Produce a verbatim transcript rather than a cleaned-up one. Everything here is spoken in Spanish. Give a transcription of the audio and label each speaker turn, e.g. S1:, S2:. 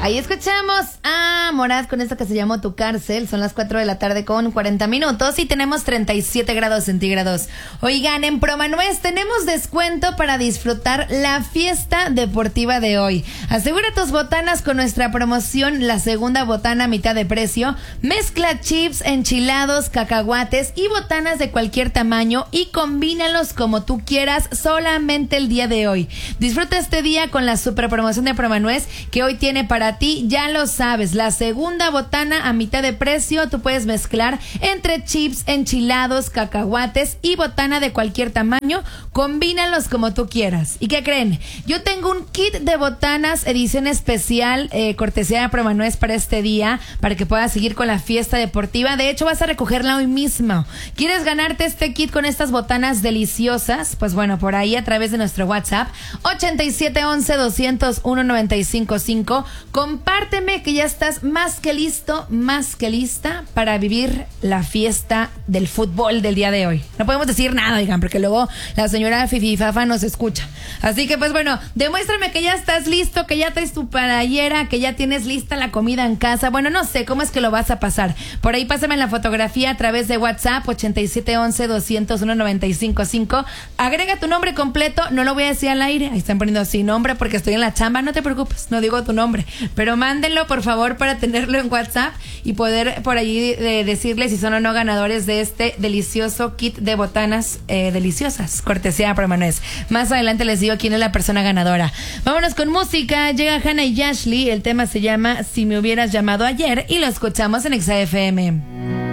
S1: Ahí escuchamos a Morad con esto que se llamó Tu Cárcel. Son las cuatro de la tarde con cuarenta minutos y tenemos treinta y siete grados centígrados. Oigan, en Promanuez tenemos descuento para disfrutar la fiesta deportiva de hoy. Asegura tus botanas con nuestra promoción La Segunda Botana a mitad de precio. Mezcla chips, enchilados, cacahuates y botanas de cualquier tamaño y combínalos como tú quieras solamente el día de hoy. Disfruta este día con la super promoción de Promanuez que hoy tiene para ti, ya lo sabes, la segunda botana a mitad de precio. Tú puedes mezclar entre chips, enchilados, cacahuates y botana de cualquier tamaño. Combínalos como tú quieras. ¿Y qué creen? Yo tengo un kit de botanas edición especial, eh, cortesía de Promanuez para este día, para que puedas seguir con la fiesta deportiva. De hecho, vas a recogerla hoy mismo. ¿Quieres ganarte este kit con estas botanas deliciosas? Pues bueno, por ahí a través de nuestro WhatsApp ochenta y siete once doscientos uno noventa y cinco cinco. Compárteme que ya estás más que listo, más que lista para vivir la fiesta del fútbol del día de hoy. No podemos decir nada, digan, porque luego la señora Fifi Fafa nos escucha. Así que pues bueno, demuéstrame que ya estás listo, que ya traes tu playera, que ya tienes lista la comida en casa. Bueno, no sé cómo es que lo vas a pasar. Por ahí pásame la fotografía a través de WhatsApp ochenta y siete once doscientos uno noventa y cinco cinco. Agrega tu nombre completo, no lo voy a decir al aire. Ahí están poniendo sin nombre porque estoy en la chamba, no te preocupes, no digo tu nombre, pero mándenlo por favor para tenerlo en WhatsApp y poder por allí eh, decirles si son o no ganadores de este delicioso kit de botanas eh, deliciosas, cortesía de Promanuez. Más adelante les digo quién es la persona ganadora. Vámonos con música, llega Hannah y Ashley, el tema se llama Si me hubieras llamado ayer y lo escuchamos en Exa F M.